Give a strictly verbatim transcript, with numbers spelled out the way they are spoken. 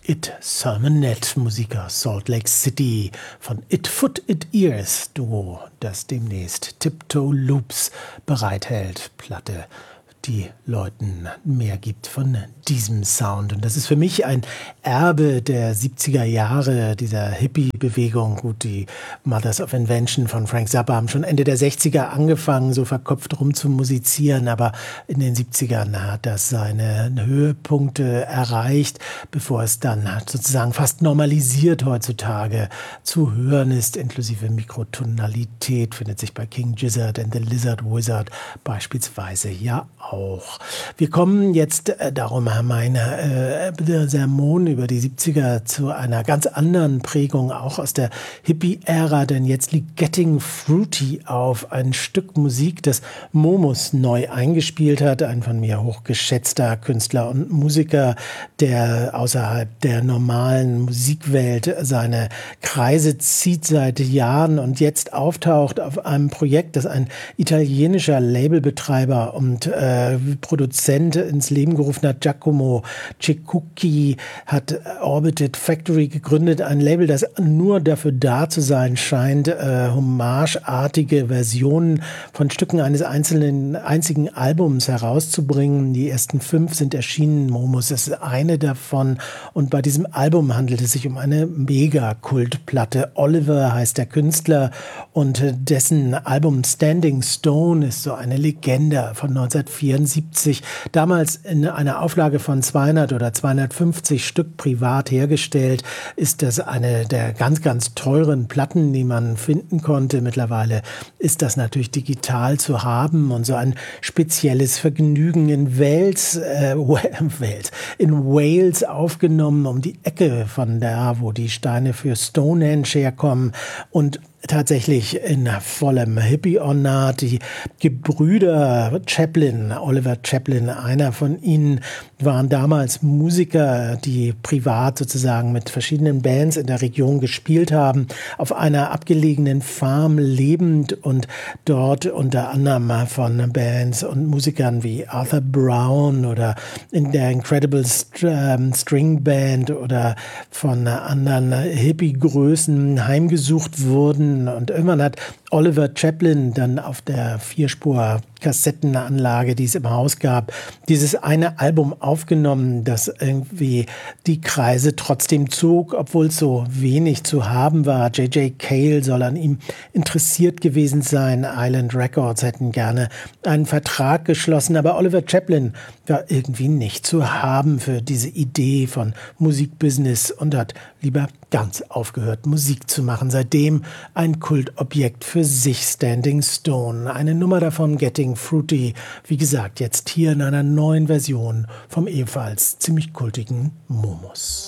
It Sermonette, Musik aus Salt Lake City von It Foot It Ears Duo, das demnächst Tiptoe Loops bereithält. Platte, die Leuten mehr gibt von diesem Sound. Und das ist für mich ein Erbe der siebziger Jahre, dieser Hippie-Bewegung. Gut, die Mothers of Invention von Frank Zappa haben schon Ende der sechziger angefangen, so verkopft rum zu musizieren, aber in den siebzigern hat das seine Höhepunkte erreicht, bevor es dann sozusagen fast normalisiert heutzutage zu hören ist, inklusive Mikrotonalität, findet sich bei King Gizzard and the Lizard Wizard beispielsweise ja auch. Wir kommen jetzt, äh, darum mein äh, Sermon über die siebziger zu einer ganz anderen Prägung, auch aus der Hippie-Ära, denn jetzt liegt Getting Fruity auf, ein Stück Musik, das Momus neu eingespielt hat, ein von mir hochgeschätzter Künstler und Musiker, der außerhalb der normalen Musikwelt seine Kreise zieht seit Jahren und jetzt auftaucht auf einem Projekt, das ein italienischer Labelbetreiber und äh, Produzent ins Leben gerufen hat. Giacomo Ceccucchi hat Orbited Factory gegründet, ein Label, das nur dafür da zu sein scheint, äh, hommageartige Versionen von Stücken eines einzelnen, einzigen Albums herauszubringen. Die ersten fünf sind erschienen, Momus ist eine davon, und bei diesem Album handelt es sich um eine Mega-Kultplatte. Oliver heißt der Künstler und dessen Album Standing Stone ist so eine Legende von neunzehnhundertvierundsiebzig, damals in einer Auflage von zweihundert oder zweihundertfünfzig Stück privat hergestellt, ist das eine der ganz, ganz teuren Platten, die man finden konnte. Mittlerweile ist das natürlich digital zu haben und so ein spezielles Vergnügen in Wales, äh, Wales, in Wales aufgenommen, um die Ecke von da, wo die Steine für Stonehenge herkommen, und tatsächlich in vollem Hippie-Ornat. Die Gebrüder Chaplin, Oliver Chaplin, einer von ihnen, waren damals Musiker, die privat sozusagen mit verschiedenen Bands in der Region gespielt haben, auf einer abgelegenen Farm lebend und dort unter anderem von Bands und Musikern wie Arthur Brown oder in der Incredible String Band oder von anderen Hippie-Größen heimgesucht wurden. Und irgendwann hat Oliver Chaplin dann auf der Vierspur-Kassettenanlage, die es im Haus gab, dieses eine Album aufgenommen, das irgendwie die Kreise trotzdem zog, obwohl es so wenig zu haben war. J J Cale soll an ihm interessiert gewesen sein. Island Records hätten gerne einen Vertrag geschlossen, aber Oliver Chaplin war irgendwie nicht zu haben für diese Idee von Musikbusiness und hat lieber ganz aufgehört, Musik zu machen. Seitdem ein Kultobjekt für sich, Standing Stone. Eine Nummer davon, Getting Fruity. Wie gesagt, jetzt hier in einer neuen Version vom ebenfalls ziemlich kultigen Momus.